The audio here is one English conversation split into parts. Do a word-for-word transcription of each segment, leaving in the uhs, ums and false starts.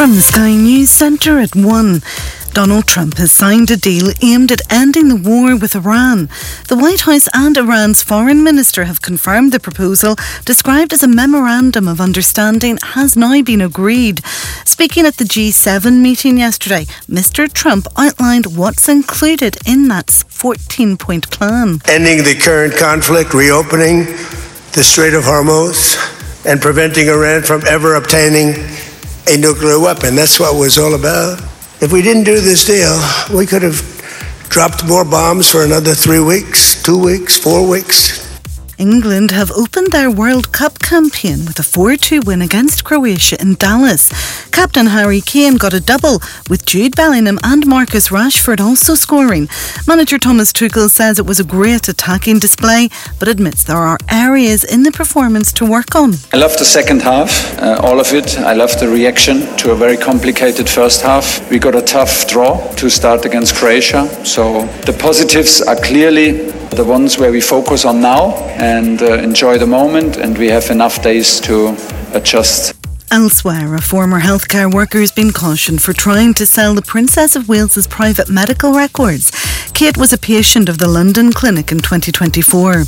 From the Sky News Centre at one. Donald Trump has signed a deal aimed at ending the war with Iran. The White House and Iran's foreign minister have confirmed the proposal, described as a memorandum of understanding, has now been agreed. Speaking at the G seven meeting yesterday, Mister Trump outlined what's included in that fourteen-point plan. Ending the current conflict, reopening the Strait of Hormuz, and preventing Iran from ever obtaining a nuclear weapon. That's what it was all about. If we didn't do this deal, we could have dropped more bombs for another three weeks, two weeks, four weeks. England have opened their World Cup campaign with a four two win against Croatia in Dallas. Captain Harry Kane got a double, with Jude Bellingham and Marcus Rashford also scoring. Manager Thomas Tuchel says it was a great attacking display, but admits there are areas in the performance to work on. I love the second half, uh, all of it. I love the reaction to a very complicated first half. We got a tough draw to start against Croatia, so the positives are clearly the ones where we focus on now and uh, enjoy the moment, and we have enough days to adjust. Elsewhere, a former healthcare worker has been cautioned for trying to sell the Princess of Wales's private medical records. Kate was a patient of the London clinic in twenty twenty-four.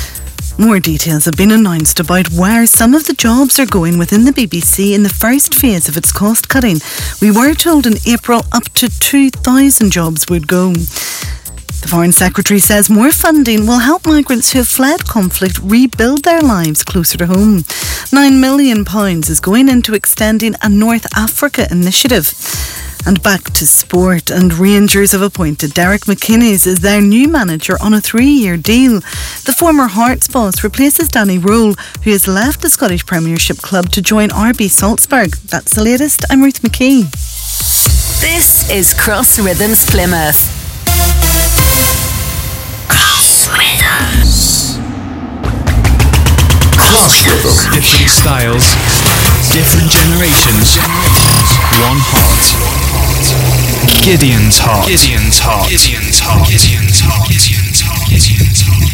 More details have been announced about where some of the jobs are going within the B B C in the first phase of its cost cutting. We were told in April up to two thousand jobs would go. The Foreign Secretary says more funding will help migrants who have fled conflict rebuild their lives closer to home. Nine million pounds is going into extending a North Africa initiative. And back to sport, and Rangers have appointed Derek McInnes as their new manager on a three-year deal. The former Hearts boss replaces Danny Röhl, who has left the Scottish Premiership club to join R B Salzburg. That's the latest. I'm Ruth McKee. This is Cross Rhythms Plymouth. Cross Rhythms. Cross Rhythms. Different styles, different generations, one heart. Gideon's Heart. Gideon's Heart. Gideon's Heart. Gideon's Heart. Gideon's Heart. Gideon's Heart.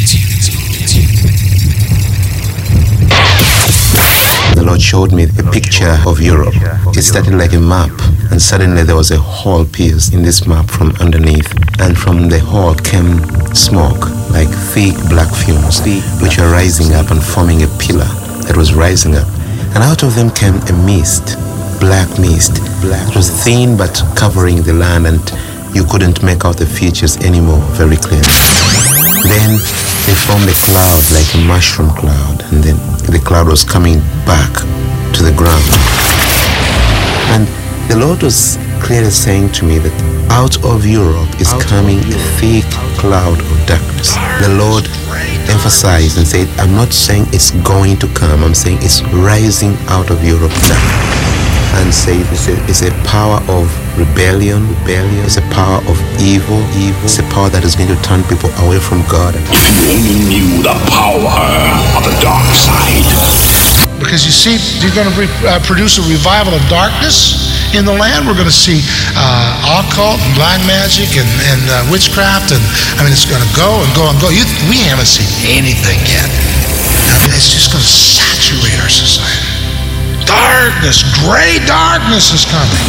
The Lord showed me a picture of Europe. It started like a map, and suddenly there was a hole pierced in this map from underneath, and from the hole came smoke, like thick black fumes, which were rising up and forming a pillar that was rising up. And out of them came a mist, black mist. It was thin but covering the land, and you couldn't make out the features anymore very clearly. Then they formed a cloud, like a mushroom cloud, and then the cloud was coming back to the ground. And the Lord was clearly saying to me that out of Europe is coming a thick cloud of darkness. The Lord emphasized and said, I'm not saying it's going to come, I'm saying it's rising out of Europe now. And say it's a, it's a power of rebellion, rebellion. It's a power of evil, evil. It's a power that is going to turn people away from God. If you only knew the power of the dark side. Because you see, you're going to re- uh, produce a revival of darkness in the land. We're going to see uh, occult and black magic and, and uh, witchcraft, and I mean, it's going to go and go and go. You, we haven't seen anything yet. I mean, it's just going to saturate our society. Darkness, gray darkness is coming.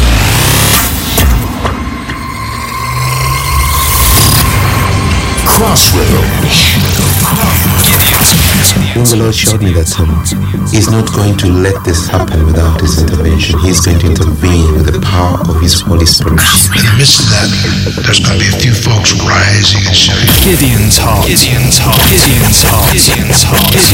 Cross Rhythms. When the Lord showed me that um, He's not going to let this happen without His intervention. He's going to intervene with the power of His Holy Spirit. In the midst of that, there's going to be a few folks rising and shining. Gideon's Heart. Gideon's Heart. Gideon's Heart. Gideon's Heart.